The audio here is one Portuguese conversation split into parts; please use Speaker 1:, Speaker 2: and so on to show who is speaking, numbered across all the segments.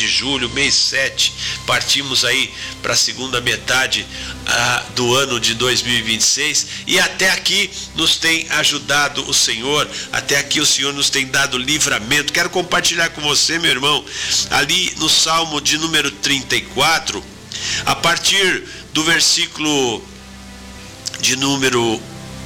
Speaker 1: de julho, mês 7, partimos aí para a segunda metade do ano de 2026, e até aqui nos tem ajudado o Senhor, até aqui o Senhor nos tem dado livramento. Quero compartilhar com você, meu irmão, ali no Salmo de número 34, a partir do versículo de número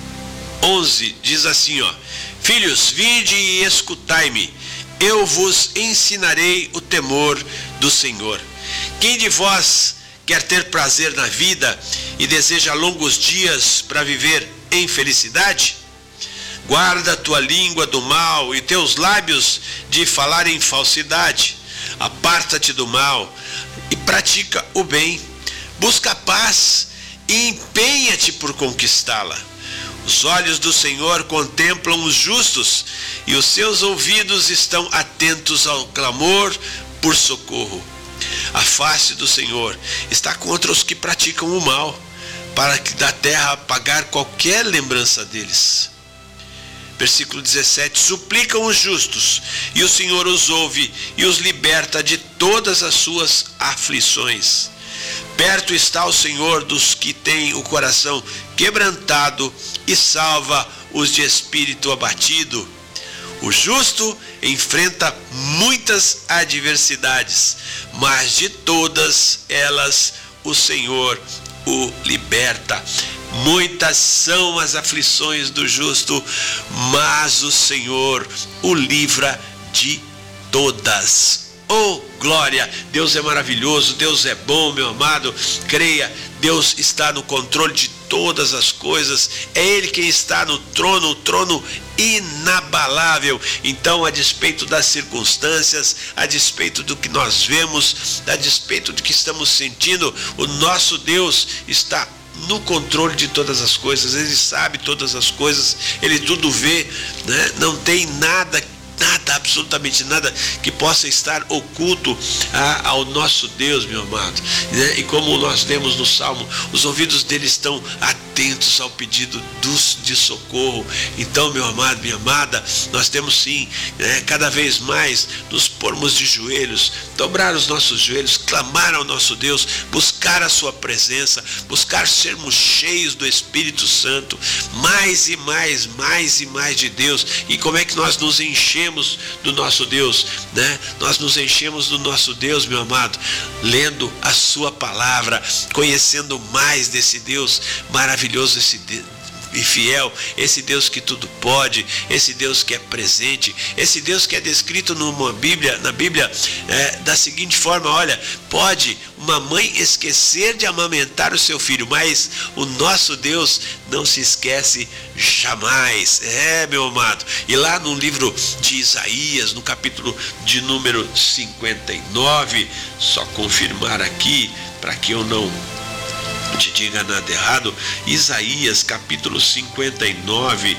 Speaker 1: 11, diz assim, ó: Filhos, vinde e escutai-me, eu vos ensinarei o temor do Senhor. Quem de vós quer ter prazer na vida e deseja longos dias para viver em felicidade? Guarda tua língua do mal e teus lábios de falar em falsidade. Aparta-te do mal e pratica o bem. Busca a paz e empenha-te por conquistá-la. Os olhos do Senhor contemplam os justos e os seus ouvidos estão atentos ao clamor por socorro. A face do Senhor está contra os que praticam o mal, para que da terra apagar qualquer lembrança deles. Versículo 17: Suplicam os justos, e o Senhor os ouve e os liberta de todas as suas aflições. Perto está o Senhor dos que têm o coração quebrantado e salva os de espírito abatido. O justo enfrenta muitas adversidades, mas de todas elas o Senhor o liberta. Muitas são as aflições do justo, mas o Senhor o livra de todas. Oh, glória! Deus é maravilhoso, Deus é bom, meu amado. Creia, Deus está no controle de todas as coisas. É Ele quem está no trono, o trono inabalável. Então, a despeito das circunstâncias, a despeito do que nós vemos, a despeito do que estamos sentindo, o nosso Deus está no controle de todas as coisas. Ele sabe todas as coisas, Ele tudo vê, né? Não tem nada, absolutamente nada que possa estar oculto ao nosso Deus, meu amado, né? E como nós lemos no Salmo, os ouvidos dele estão atentos ao pedido de socorro. Então, meu amado, minha amada, nós temos sim, né, cada vez mais nos pormos de joelhos, dobrar os nossos joelhos, clamar ao nosso Deus, buscar a sua presença, buscar sermos cheios do Espírito Santo, mais e mais de Deus. E como é que nós nos enchemos do nosso Deus, né? Nós nos enchemos do nosso Deus, meu amado, lendo a sua palavra, conhecendo mais desse Deus maravilhoso, esse Deus e fiel, esse Deus que tudo pode, esse Deus que é presente, esse Deus que é descrito na Bíblia da seguinte forma: olha, pode uma mãe esquecer de amamentar o seu filho, mas o nosso Deus não se esquece jamais. Meu amado, e lá no livro de Isaías, no capítulo de número 59, só confirmar aqui para que eu não te diga nada errado, Isaías capítulo 59,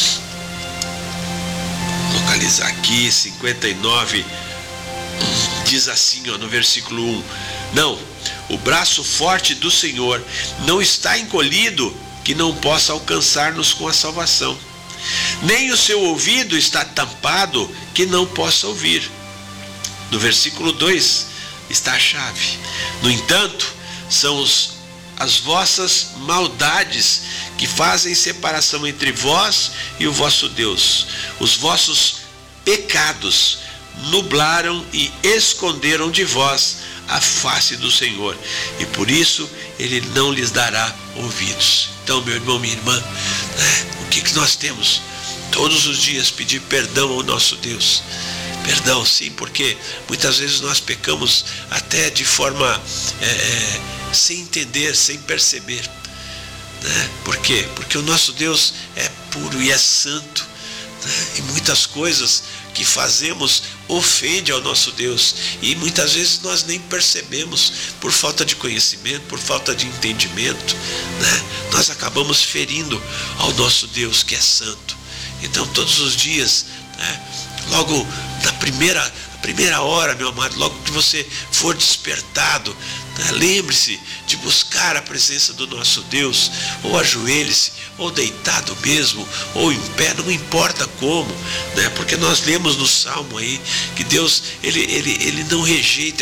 Speaker 1: localizar aqui, 59, diz assim, ó, no versículo 1: Não, o braço forte do Senhor não está encolhido que não possa alcançar-nos com a salvação, nem o seu ouvido está tampado que não possa ouvir. No versículo 2 está a chave: No entanto, são as vossas maldades que fazem separação entre vós e o vosso Deus. Os vossos pecados nublaram e esconderam de vós a face do Senhor, e por isso Ele não lhes dará ouvidos. Então, meu irmão, minha irmã, o que nós temos? Todos os dias pedir perdão ao nosso Deus. Perdão, sim, porque muitas vezes nós pecamos até de forma sem entender, sem perceber, né? Por quê? Porque o nosso Deus é puro e é santo, né? E muitas coisas que fazemos ofendem ao nosso Deus, e muitas vezes nós nem percebemos, por falta de conhecimento, por falta de entendimento, né? Nós acabamos ferindo ao nosso Deus que é santo. Então, todos os dias, né, logo na primeira hora, meu amado, logo que você for despertado, né, lembre-se de buscar a presença do nosso Deus, ou ajoelhe-se, ou deitado mesmo, ou em pé, não importa como, né? Porque nós lemos no Salmo aí que Deus, ele não rejeita